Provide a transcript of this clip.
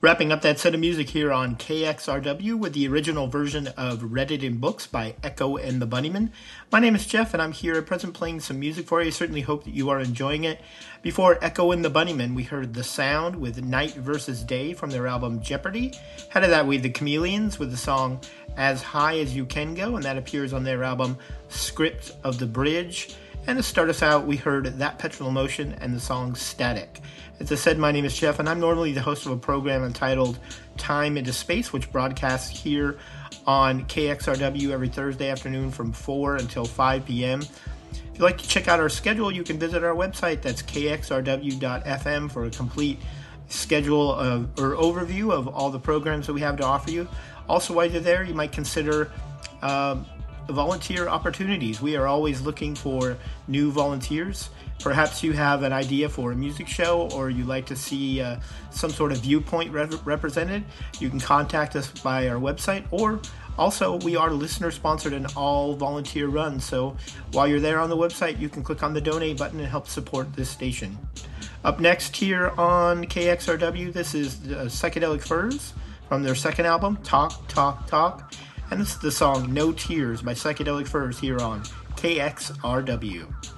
Wrapping up that set of music here on KXRW with the original version of Read It in Books by Echo and the Bunnymen. My name is Jeff, and I'm here at present playing some music for you. I certainly hope that you are enjoying it. Before Echo and the Bunnymen, we heard The Sound with Night vs. Day from their album Jeopardy. Ahead of that, we had The Chameleons with the song As High as You Can Go, and that appears on their album Script of the Bridge. And to start us out, we heard That Petrol Emotion and the song Static. As I said, my name is Jeff, and I'm normally the host of a program entitled Time into Space, which broadcasts here on KXRW every Thursday afternoon from 4 until 5 p.m. If you'd like to check out our schedule, you can visit our website. That's kxrw.fm for a complete schedule or overview of all the programs that we have to offer you. Also, while you're there, you might consider volunteer opportunities. We are always looking for new volunteers. Perhaps you have an idea for a music show, or you like to see some sort of viewpoint represented. You can contact us by our website, or also we are listener sponsored and all volunteer run. So while you're there on the website, you can click on the donate button and help support this station. Up next here on KXRW, this is Psychedelic Furs from their second album, Talk, Talk, Talk. And this is the song No Tears by Psychedelic Furs here on KXRW.